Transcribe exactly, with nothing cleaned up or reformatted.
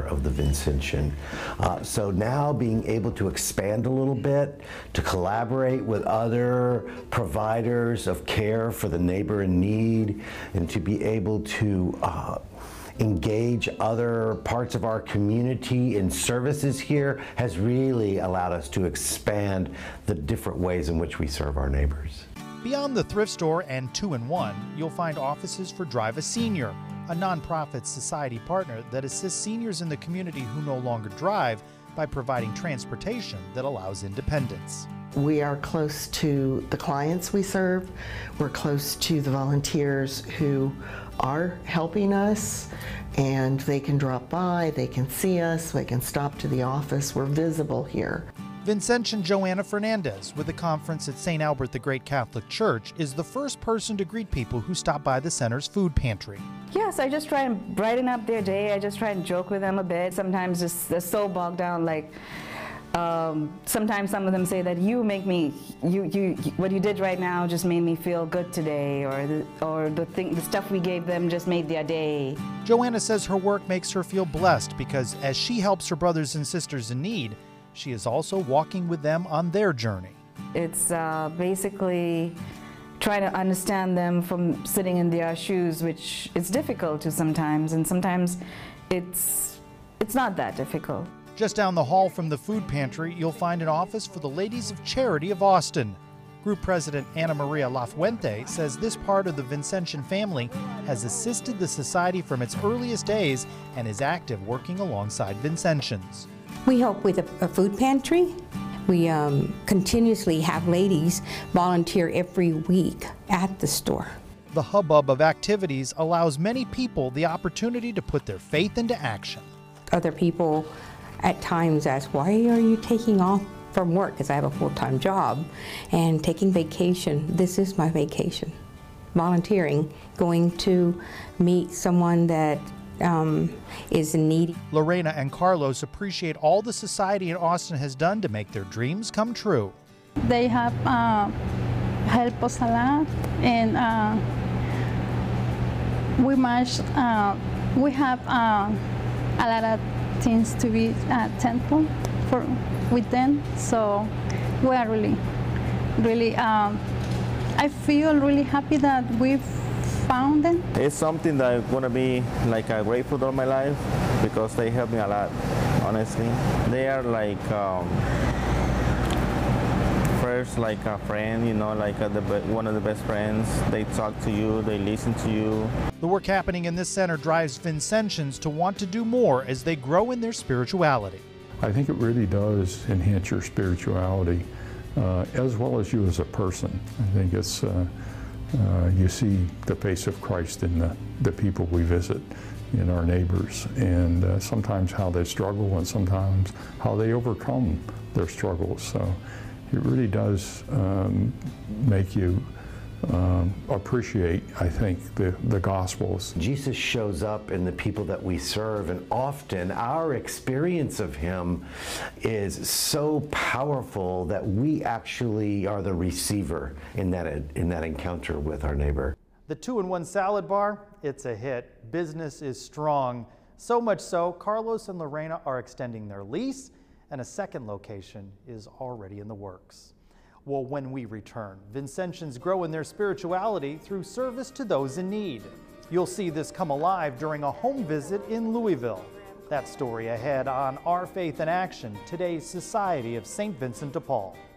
of the Vincentian. Uh, so now being able to expand a little bit, to collaborate with other providers of care for the neighbor in need, and to be able to uh, engage other parts of our community in services here has really allowed us to expand the different ways in which we serve our neighbors. Beyond the thrift store and two in one, you'll find offices for Drive a Senior, a nonprofit society partner that assists seniors in the community who no longer drive by providing transportation that allows independence. We are close to the clients we serve. We're close to the volunteers who are helping us, and they can drop by, they can see us, they can stop to the office. We're visible here. Vincentian Joanna Fernandez with the conference at Saint Albert the Great Catholic Church is the first person to greet people who stop by the center's food pantry. Yes, I just try and brighten up their day. I just try and joke with them a bit. Sometimes just they're so bogged down, like um, sometimes some of them say that you make me, you, you, what you did right now just made me feel good today, or the, or the thing, the stuff we gave them just made their day. Joanna says her work makes her feel blessed because as she helps her brothers and sisters in need, she is also walking with them on their journey. It's uh, basically trying to understand them from sitting in their shoes, which is difficult to sometimes, and sometimes it's, it's not that difficult. Just down the hall from the food pantry, you'll find an office for the Ladies of Charity of Austin. Group President Ana Maria Lafuente says this part of the Vincentian family has assisted the society from its earliest days and is active working alongside Vincentians. We help with a, a food pantry. We um, continuously have ladies volunteer every week at the store. The hubbub of activities allows many people the opportunity to put their faith into action. Other people at times ask, why are you taking off from work? Because I have a full-time job and taking vacation. This is my vacation. Volunteering, going to meet someone that Um, is needy. Lorena and Carlos appreciate all the society in Austin has done to make their dreams come true. They have uh, helped us a lot, and uh, we much uh, we have uh, a lot of things to be uh, thankful for with them. So we are really, really. Um, I feel really happy that we've found them. It's something that I'm gonna be like uh, grateful all my life because they help me a lot, honestly. They are like um, first like a friend, you know, like uh, the, one of the best friends. They talk to you, they listen to you. The work happening in this center drives Vincentians to want to do more as they grow in their spirituality. I think it really does enhance your spirituality uh, as well as you as a person. I think it's uh, Uh, you see the face of Christ in the, the people we visit, in our neighbors, and uh, sometimes how they struggle and sometimes how they overcome their struggles. So it really does um, make you um, appreciate, I think, the, the Gospels. Jesus shows up in the people that we serve, and often our experience of him is so powerful that we actually are the receiver in that, in that encounter with our neighbor. The two in one salad bar, it's a hit. Business is strong. So much so, Carlos and Lorena are extending their lease, and a second location is already in the works. Well, when we return, Vincentians grow in their spirituality through service to those in need. You'll see this come alive during a home visit in Louisville. That story ahead on Our Faith in Action, today's Society of Saint Vincent de Paul.